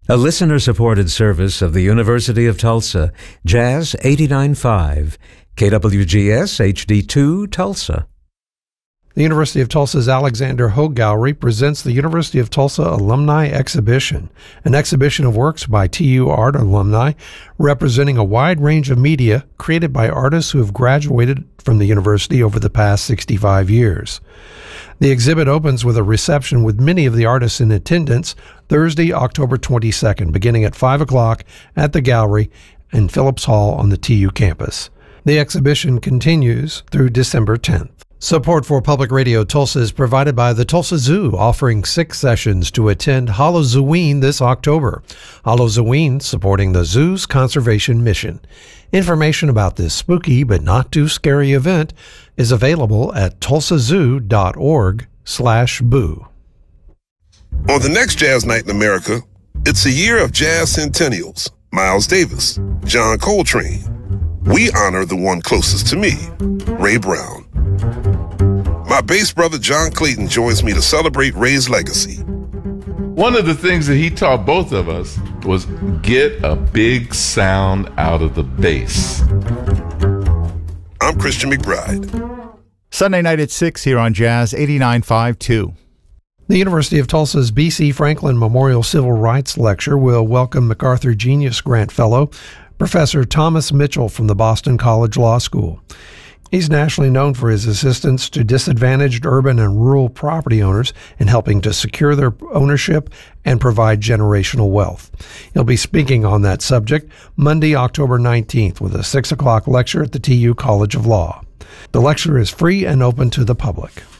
A listener-supported service of the University of Tulsa, Jazz 89.5, KWGS HD2 Tulsa. The University of Tulsa's Alexander Hogue Gallery presents the University of Tulsa Alumni Exhibition, an exhibition of works by TU art alumni representing a wide range of media created by artists who have graduated from the university over the past 65 years. The exhibit opens with a reception with many of the artists in attendance Thursday, October 22nd, beginning at 5 o'clock at the gallery in Phillips Hall on the TU campus. The exhibition continues through December 10th. Support for Public Radio Tulsa is provided by the Tulsa Zoo, offering 6 sessions to attend Halloween this October. Halloween supporting the zoo's conservation mission. Information about this spooky but not too scary event is available at tulsazoo.org/boo. On the next Jazz Night in America, it's a year of jazz centennials. Miles Davis, John Coltrane. We honor the one closest to me, Ray Brown. My bass brother John Clayton joins me to celebrate Ray's legacy. One of the things that he taught both of us was get a big sound out of the bass. I'm Christian McBride. Sunday night at 6 here on Jazz 89.5 2. The University of Tulsa's B.C. Franklin Memorial Civil Rights Lecture will welcome MacArthur Genius Grant Fellow, Professor Thomas Mitchell from the Boston College Law School. He's nationally known for his assistance to disadvantaged urban and rural property owners in helping to secure their ownership and provide generational wealth. He'll be speaking on that subject Monday, October 19th with a 6 o'clock lecture at the TU College of Law. The lecture is free and open to the public.